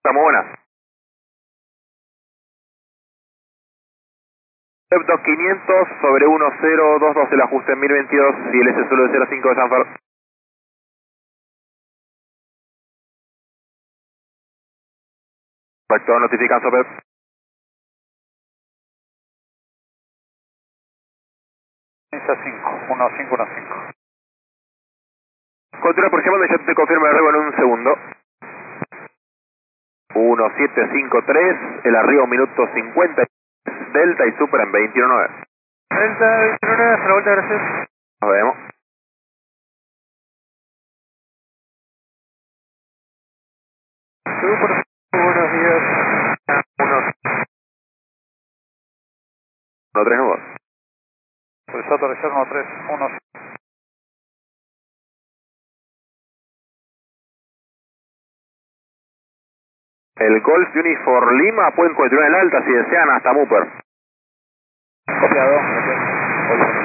Estamos buenas. Web 2500 sobre 1022 el ajuste en 1022 y el S solo de 05 de Sanford. Correcto, notifican sobre. 1515. Continúa por llamando y ya te confirmo el arribo en un segundo. 1753, el arribo minuto 50, Delta y Super en 219. Delta 29, hasta la vuelta, gracias. Nos vemos. Super, buenos días. 139. Resato Reserva 131. El Golf Unifor Lima pueden continuar en alta si desean hasta Mupper. Copiado.